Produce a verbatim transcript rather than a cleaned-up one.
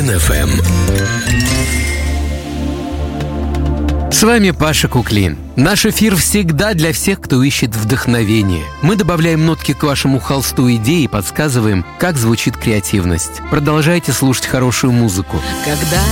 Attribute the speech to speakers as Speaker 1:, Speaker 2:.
Speaker 1: Куклин эф эм.
Speaker 2: С вами Паша Куклин. Наш эфир всегда для всех, кто ищет вдохновение. Мы добавляем нотки к вашему холсту идей и подсказываем, как звучит креативность. Продолжайте слушать хорошую музыку.
Speaker 3: Когда